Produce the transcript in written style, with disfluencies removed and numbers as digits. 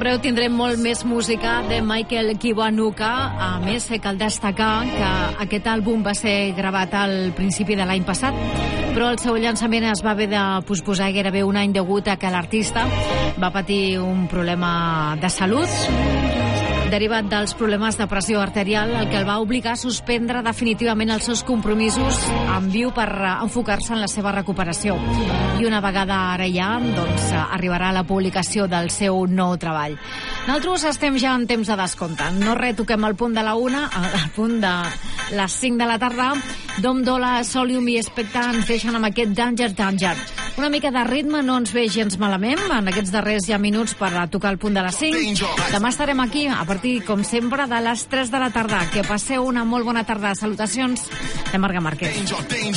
breu tindrem molt més música de Michael Kiwanuka. A més, cal destacar que aquest àlbum va ser gravat al principi de l'any passat, però el seu llançament es va haver de posposar gairebé un any degut a que l'artista va patir un problema de salut derivat dels problemes de pressió arterial, el que el va obligar a suspendre definitivament els seus compromisos en viu per enfocar-se en la seva recuperació. I una vegada ara ja, doncs, arribarà la publicació del seu nou treball. Nosaltres estem ja en temps de descompte. No retoquem al punt de la 1, al punt de les 5 de la tarda. Dom Dola, Solium i Spectre ens deixen amb aquest Danger, Danger. Una mica de ritme no ens ve gens malament en aquests darrers ja minuts per tocar el punt de les 5. Demà estarem aquí a partir, com sempre, de les 3 de la tarda. Que passeu una molt bona tarda. Salutacions de Marga Márquez.